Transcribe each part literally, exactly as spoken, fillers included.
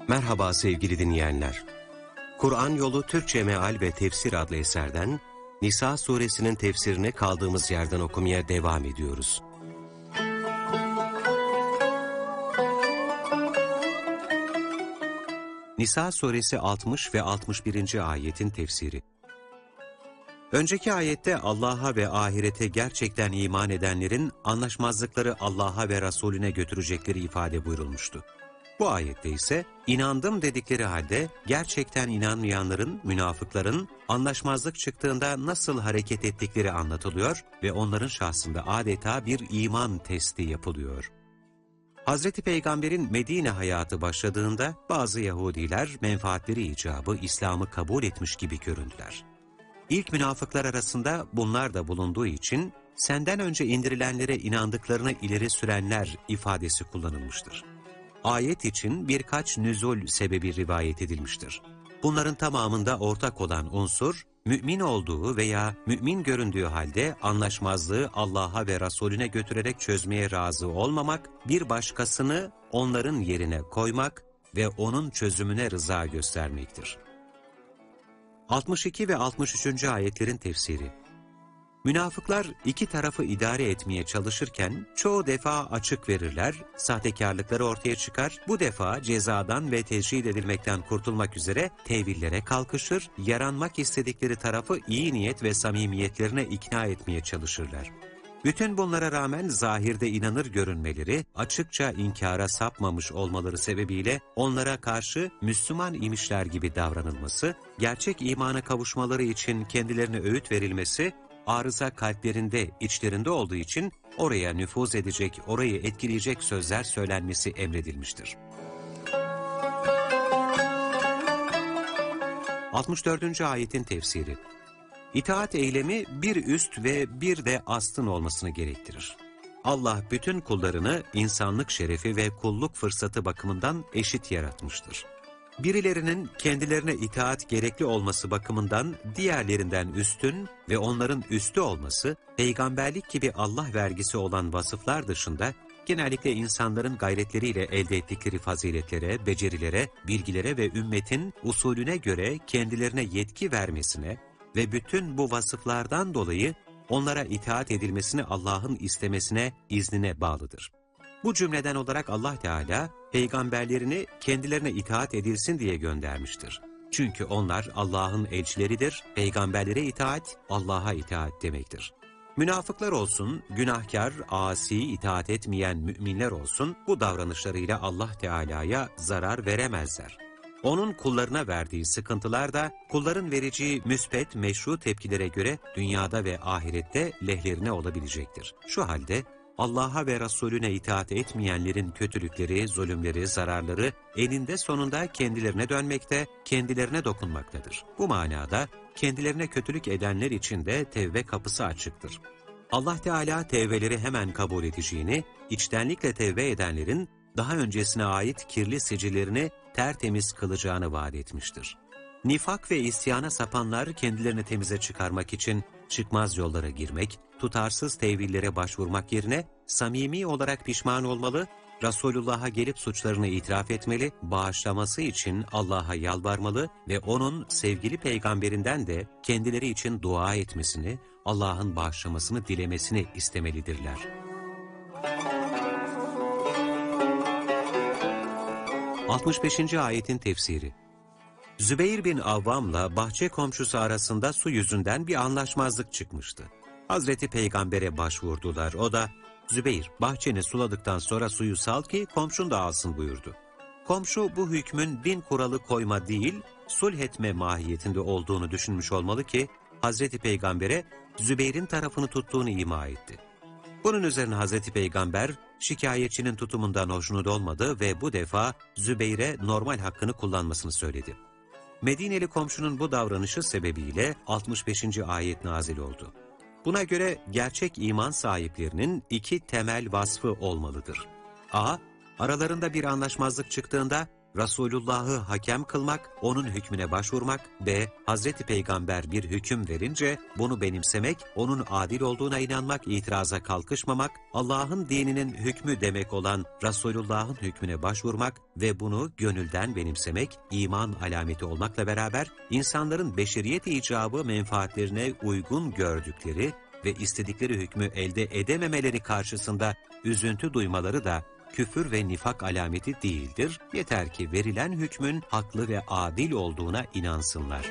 Merhaba sevgili dinleyenler. Kur'an Yolu Türkçe Meal ve Tefsir adlı eserden Nisa suresinin tefsirini kaldığımız yerden okumaya devam ediyoruz. Nisa suresi altmış ve altmış birinci ayetin tefsiri. Önceki ayette Allah'a ve ahirete gerçekten iman edenlerin anlaşmazlıkları Allah'a ve Resulüne götürecekleri ifade buyurulmuştu. Bu ayette ise inandım dedikleri halde gerçekten inanmayanların, münafıkların anlaşmazlık çıktığında nasıl hareket ettikleri anlatılıyor ve onların şahsında adeta bir iman testi yapılıyor. Hazreti Peygamber'in Medine hayatı başladığında bazı Yahudiler menfaatleri icabı İslam'ı kabul etmiş gibi göründüler. İlk münafıklar arasında bunlar da bulunduğu için senden önce indirilenlere inandıklarını ileri sürenler ifadesi kullanılmıştır. Ayet için birkaç nüzul sebebi rivayet edilmiştir. Bunların tamamında ortak olan unsur, mümin olduğu veya mümin göründüğü halde anlaşmazlığı Allah'a ve Resulüne götürerek çözmeye razı olmamak, bir başkasını onların yerine koymak ve onun çözümüne rıza göstermektir. altmış iki ve altmış üçüncü ayetlerin tefsiri. Münafıklar iki tarafı idare etmeye çalışırken çoğu defa açık verirler, sahtekarlıkları ortaya çıkar, bu defa cezadan ve tecrid edilmekten kurtulmak üzere tevillere kalkışır, yaranmak istedikleri tarafı iyi niyet ve samimiyetlerine ikna etmeye çalışırlar. Bütün bunlara rağmen zahirde inanır görünmeleri, açıkça inkara sapmamış olmaları sebebiyle onlara karşı Müslüman imişler gibi davranılması, gerçek imana kavuşmaları için kendilerine öğüt verilmesi, arıza kalplerinde, içlerinde olduğu için oraya nüfuz edecek, orayı etkileyecek sözler söylenmesi emredilmiştir. altmış dördüncü ayetin tefsiri. İtaat eylemi bir üst ve bir de astın olmasını gerektirir. Allah bütün kullarını insanlık şerefi ve kulluk fırsatı bakımından eşit yaratmıştır. Birilerinin kendilerine itaat gerekli olması bakımından diğerlerinden üstün ve onların üstü olması, peygamberlik gibi Allah vergisi olan vasıflar dışında, genellikle insanların gayretleriyle elde ettikleri faziletlere, becerilere, bilgilere ve ümmetin usulüne göre kendilerine yetki vermesine ve bütün bu vasıflardan dolayı onlara itaat edilmesini Allah'ın istemesine, iznine bağlıdır. Bu cümleden olarak Allah Teala, peygamberlerini kendilerine itaat edilsin diye göndermiştir. Çünkü onlar Allah'ın elçileridir, peygamberlere itaat, Allah'a itaat demektir. Münafıklar olsun, günahkar, asi, itaat etmeyen müminler olsun, bu davranışlarıyla Allah Teala'ya zarar veremezler. Onun kullarına verdiği sıkıntılar da kulların vereceği müspet, meşru tepkilere göre dünyada ve ahirette lehlerine olabilecektir. Şu halde Allah'a ve Resulüne itaat etmeyenlerin kötülükleri, zulümleri, zararları eninde sonunda kendilerine dönmekte, kendilerine dokunmaktadır. Bu manada kendilerine kötülük edenler için de tevbe kapısı açıktır. Allah Teala tevbeleri hemen kabul edeceğini, içtenlikle tevbe edenlerin daha öncesine ait kirli sicillerini tertemiz kılacağını vaat etmiştir. Nifak ve isyana sapanlar kendilerini temize çıkarmak için çıkmaz yollara girmek, tutarsız tevillere başvurmak yerine samimi olarak pişman olmalı, Resulullah'a gelip suçlarını itiraf etmeli, bağışlaması için Allah'a yalvarmalı ve onun sevgili peygamberinden de kendileri için dua etmesini, Allah'ın bağışlamasını dilemesini istemelidirler. altmış beşinci ayetin tefsiri. Zübeyir bin Avvam'la bahçe komşusu arasında su yüzünden bir anlaşmazlık çıkmıştı. Hazreti Peygamber'e başvurdular. O da, Zübeyir, bahçeni suladıktan sonra suyu sal ki komşun da alsın buyurdu. Komşu bu hükmün din kuralı koyma değil, sulh etme mahiyetinde olduğunu düşünmüş olmalı ki, Hazreti Peygamber'e Zübeyir'in tarafını tuttuğunu ima etti. Bunun üzerine Hazreti Peygamber, şikayetçinin tutumundan hoşnut olmadı ve bu defa Zübeyir'e normal hakkını kullanmasını söyledi. Medineli komşunun bu davranışı sebebiyle altmış beşinci ayet nazil oldu. Buna göre gerçek iman sahiplerinin iki temel vasfı olmalıdır. A. Aralarında bir anlaşmazlık çıktığında Resulullah'ı hakem kılmak, onun hükmüne başvurmak ve Hazreti Peygamber bir hüküm verince bunu benimsemek, onun adil olduğuna inanmak, itiraza kalkışmamak, Allah'ın dininin hükmü demek olan Resulullah'ın hükmüne başvurmak ve bunu gönülden benimsemek, iman alameti olmakla beraber insanların beşeriyet icabı menfaatlerine uygun gördükleri ve istedikleri hükmü elde edememeleri karşısında üzüntü duymaları da küfür ve nifak alameti değildir. Yeter ki verilen hükmün haklı ve adil olduğuna inansınlar.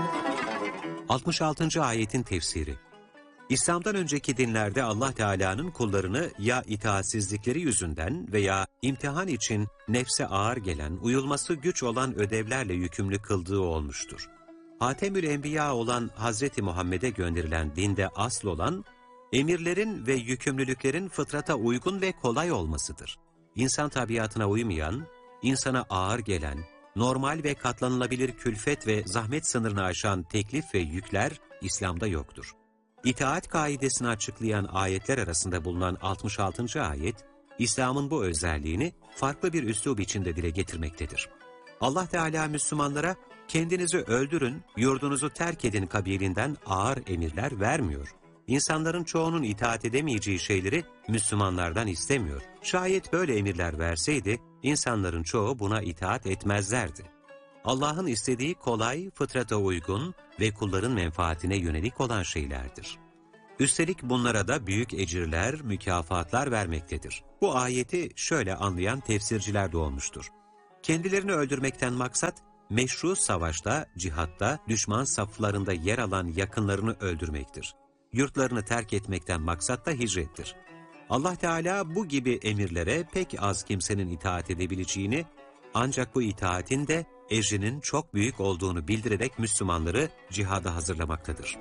altmış altıncı ayetin tefsiri. İslam'dan önceki dinlerde Allah Teala'nın kullarını ya itaatsizlikleri yüzünden veya imtihan için nefse ağır gelen, uyulması güç olan ödevlerle yükümlü kıldığı olmuştur. Hatemül Enbiya olan Hazreti Muhammed'e gönderilen dinde asıl olan, emirlerin ve yükümlülüklerin fıtrata uygun ve kolay olmasıdır. İnsan tabiatına uymayan, insana ağır gelen, normal ve katlanılabilir külfet ve zahmet sınırını aşan teklif ve yükler İslam'da yoktur. İtaat kaidesini açıklayan ayetler arasında bulunan altmış altıncı ayet, İslam'ın bu özelliğini farklı bir üslub içinde dile getirmektedir. Allah Teala Müslümanlara, kendinizi öldürün, yurdunuzu terk edin kabilinden ağır emirler vermiyor. İnsanların çoğunun itaat edemeyeceği şeyleri Müslümanlardan istemiyor. Şayet böyle emirler verseydi, insanların çoğu buna itaat etmezlerdi. Allah'ın istediği kolay, fıtrata uygun ve kulların menfaatine yönelik olan şeylerdir. Üstelik bunlara da büyük ecirler, mükafatlar vermektedir. Bu ayeti şöyle anlayan tefsirciler de olmuştur. Kendilerini öldürmekten maksat, meşru savaşta, cihatta, düşman saflarında yer alan yakınlarını öldürmektir. Yurtlarını terk etmekten maksat da hicrettir. Allah Teala bu gibi emirlere pek az kimsenin itaat edebileceğini, ancak bu itaatin de ecrinin çok büyük olduğunu bildirerek Müslümanları cihada hazırlamaktadır.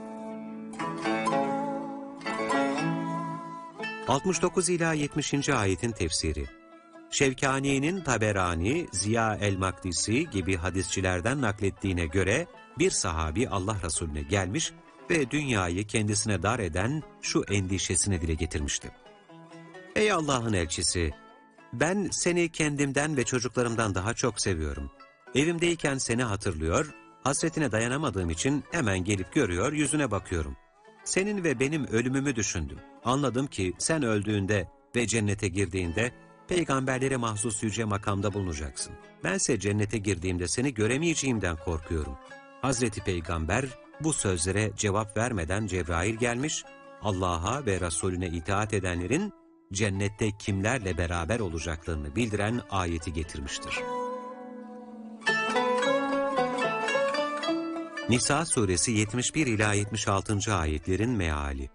altmış dokuz ila yetmişinci ayetin tefsiri. Şevkani'nin Taberani, Ziya el-Makdisi gibi hadisçilerden naklettiğine göre bir sahabi Allah Resulüne gelmiş ve dünyayı kendisine dar eden şu endişesini dile getirmişti. Ey Allah'ın elçisi! Ben seni kendimden ve çocuklarımdan daha çok seviyorum. Evimdeyken seni hatırlıyor, hasretine dayanamadığım için hemen gelip görüyor, yüzüne bakıyorum. Senin ve benim ölümümü düşündüm. Anladım ki sen öldüğünde ve cennete girdiğinde peygamberlere mahsus yüce makamda bulunacaksın. Bense cennete girdiğimde seni göremeyeceğimden korkuyorum. Hazreti Peygamber bu sözlere cevap vermeden Cebrail gelmiş, Allah'a ve Resulüne itaat edenlerin cennette kimlerle beraber olacaklarını bildiren ayeti getirmiştir. Nisa suresi yetmiş bir ila yetmiş altıncı ayetlerin meali.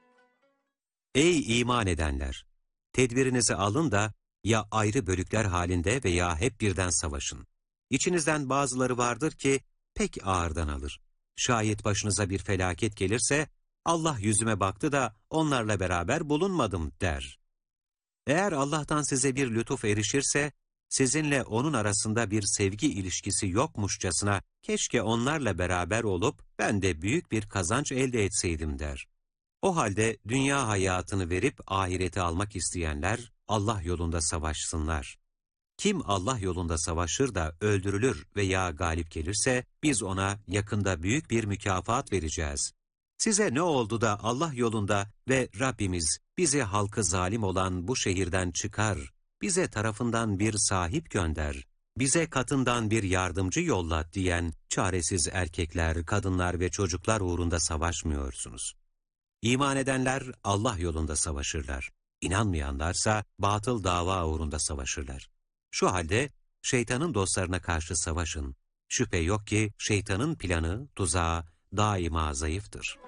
Ey iman edenler! Tedbirinizi alın da ya ayrı bölükler halinde veya hep birden savaşın. İçinizden bazıları vardır ki pek ağırdan alır. Şayet başınıza bir felaket gelirse, Allah yüzüme baktı da onlarla beraber bulunmadım der. Eğer Allah'tan size bir lütuf erişirse, sizinle onun arasında bir sevgi ilişkisi yokmuşçasına, keşke onlarla beraber olup ben de büyük bir kazanç elde etseydim der. O halde dünya hayatını verip ahireti almak isteyenler Allah yolunda savaşsınlar. Kim Allah yolunda savaşır da öldürülür veya galip gelirse biz ona yakında büyük bir mükafat vereceğiz. Size ne oldu da Allah yolunda ve Rabbimiz bizi halkı zalim olan bu şehirden çıkar, bize tarafından bir sahip gönder, bize katından bir yardımcı yolla diyen çaresiz erkekler, kadınlar ve çocuklar uğrunda savaşmıyorsunuz. İman edenler Allah yolunda savaşırlar. İnanmayanlarsa batıl dava uğrunda savaşırlar. Şu halde şeytanın dostlarına karşı savaşın. Şüphe yok ki şeytanın planı, tuzağı daima zayıftır.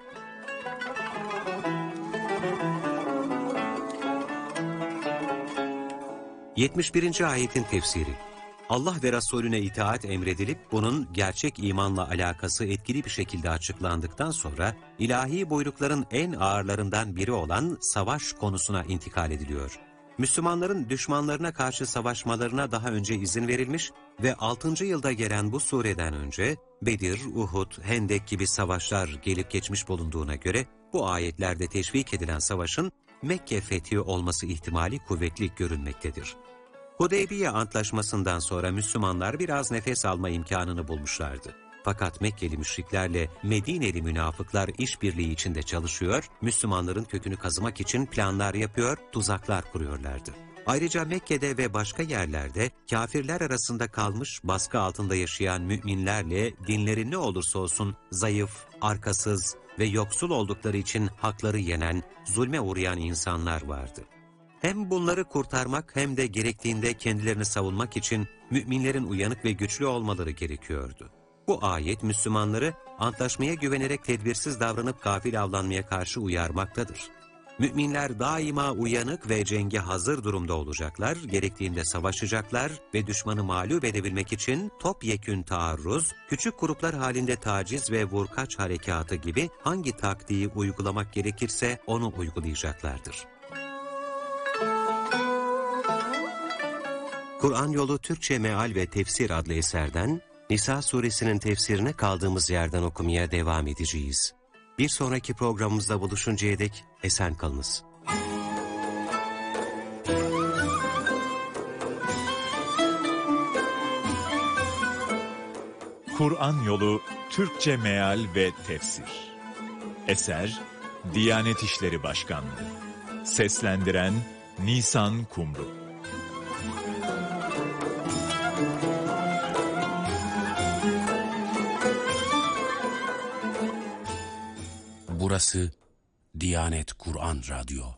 yetmiş birinci ayetin tefsiri. Allah ve Resulüne itaat emredilip bunun gerçek imanla alakası etkili bir şekilde açıklandıktan sonra ilahi buyrukların en ağırlarından biri olan savaş konusuna intikal ediliyor. Müslümanların düşmanlarına karşı savaşmalarına daha önce izin verilmiş ve altıncı yılda gelen bu sureden önce Bedir, Uhud, Hendek gibi savaşlar gelip geçmiş bulunduğuna göre bu ayetlerde teşvik edilen savaşın Mekke fethi olması ihtimali kuvvetli görünmektedir. Hudeybiye Antlaşması'ndan sonra Müslümanlar biraz nefes alma imkanını bulmuşlardı. Fakat Mekkeli müşriklerle Medineli münafıklar işbirliği içinde çalışıyor, Müslümanların kökünü kazımak için planlar yapıyor, tuzaklar kuruyorlardı. Ayrıca Mekke'de ve başka yerlerde kâfirler arasında kalmış, baskı altında yaşayan müminlerle dinleri ne olursa olsun zayıf, arkasız ve yoksul oldukları için hakları yenen, zulme uğrayan insanlar vardı. Hem bunları kurtarmak hem de gerektiğinde kendilerini savunmak için müminlerin uyanık ve güçlü olmaları gerekiyordu. Bu ayet Müslümanları antlaşmaya güvenerek tedbirsiz davranıp gafil avlanmaya karşı uyarmaktadır. Müminler daima uyanık ve cenge hazır durumda olacaklar, gerektiğinde savaşacaklar ve düşmanı mağlup edebilmek için topyekün taarruz, küçük gruplar halinde taciz ve vurkaç harekatı gibi hangi taktiği uygulamak gerekirse onu uygulayacaklardır. Kur'an Yolu Türkçe Meal ve Tefsir adlı eserden Nisa suresinin tefsirine kaldığımız yerden okumaya devam edeceğiz. Bir sonraki programımızda buluşuncaya dek esen kalınız. Kur'an Yolu Türkçe Meal ve Tefsir. Eser Diyanet İşleri Başkanlığı. Seslendiren Nisan Kumru. Burası Diyanet Kur'an Radyo.